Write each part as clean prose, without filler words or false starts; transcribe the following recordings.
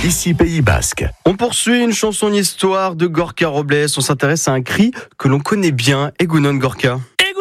Ici Pays Basque. On poursuit une chanson histoire de Gorka Robles. On s'intéresse à un cri que l'on connaît bien. Egunon Gorka.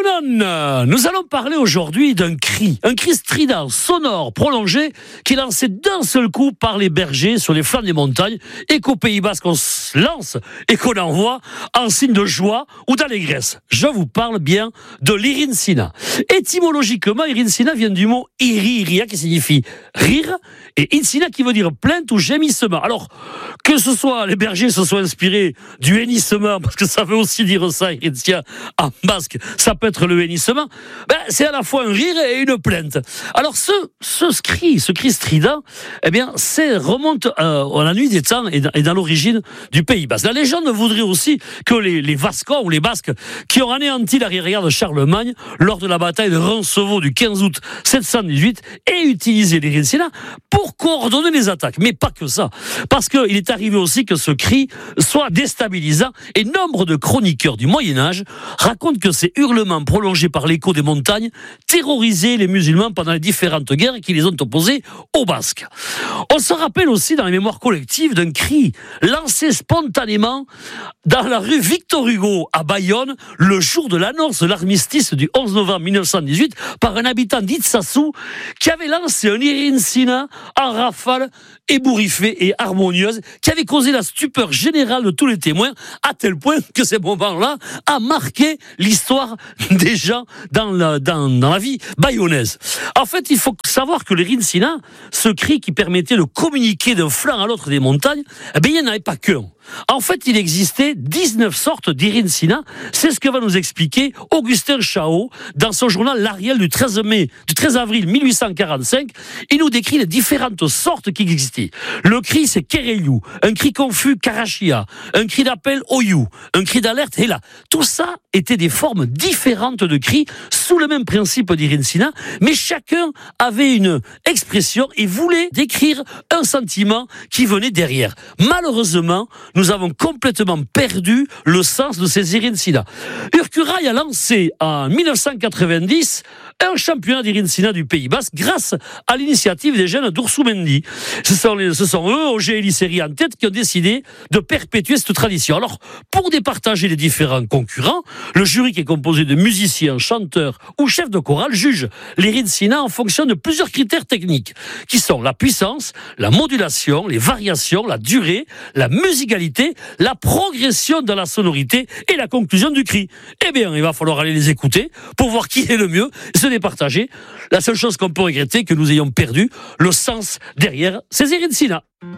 Nous allons parler aujourd'hui d'un cri, un cri strident, sonore, prolongé, qui est lancé d'un seul coup par les bergers sur les flancs des montagnes et qu'au Pays Basque on se lance et qu'on envoie en signe de joie ou d'allégresse. Je vous parle bien de l'Irinsina. Étymologiquement, Irinsina vient du mot iriria qui signifie rire et insina qui veut dire plainte ou gémissement. Alors, que ce soit les bergers se soient inspirés du hennissement, parce que ça veut aussi dire ça, Irinsina, en basque, ça peut être le hennissement, c'est à la fois un rire et une plainte. Alors ce cri strident, remonte à la nuit des temps et dans l'origine du Pays Basque. La légende voudrait aussi que les Vascons ou les Basques qui ont anéanti l'arrière-garde de Charlemagne lors de la bataille de Roncevaux du 15 août 718 aient utilisé l'Irinsina pour coordonner les attaques. Mais pas que ça, parce qu'il est arrivé aussi que ce cri soit déstabilisant et nombre de chroniqueurs du Moyen-Âge racontent que ces hurlements prolongés par l'écho des montagnes terrorisaient les musulmans pendant les différentes guerres qui les ont opposés aux Basques. On se rappelle aussi dans les mémoires collectives d'un cri lancé spontanément dans la rue Victor Hugo à Bayonne le jour de l'annonce de l'armistice du 11 novembre 1918 par un habitant d'Itsassou qui avait lancé un Irinsina en rafale ébouriffée et harmonieuse qui avait causé la stupeur générale de tous les témoins à tel point que ces moments-là a marqué l'histoire des gens dans la vie bayonnaise. En fait, il faut savoir que l'Irinsina, ce cri qui permettait de communiquer d'un flanc à l'autre des montagnes, il n'y en avait pas qu'un. En fait, il existait 19 sortes d'Irinsina. C'est ce que va nous expliquer Augustin Chao dans son journal L'Ariel du 13 avril 1845. Il nous décrit les différentes sortes qui existaient. Le cri, c'est Kereyou, un cri confus Karachia, un cri d'appel Oyou, un cri d'alerte Hela. Tout ça étaient des formes différentes de cris sous le même principe d'Irinsina, mais chacun avait une expression et voulait décrire un sentiment qui venait derrière. Malheureusement, nous avons complètement perdu le sens de ces Irinsina. Urkuraï a lancé en 1990 un championnat d'Irinsina du Pays Basque grâce à l'initiative des jeunes d'Ursoumendi. Ce sont eux, OG Elisséry en tête, qui ont décidé de perpétuer cette tradition. Alors, pour départager les différents concurrents, le jury qui est composé de musiciens, chanteurs ou chefs de chorale juge l'Irinsina en fonction de plusieurs critères techniques, qui sont la puissance, la modulation, les variations, la durée, la musicalité, la progression dans la sonorité et la conclusion du cri. Eh bien, il va falloir aller les écouter pour voir qui est le mieux et se départager. La seule chose qu'on peut regretter, que nous ayons perdu le sens derrière ces Irinsina.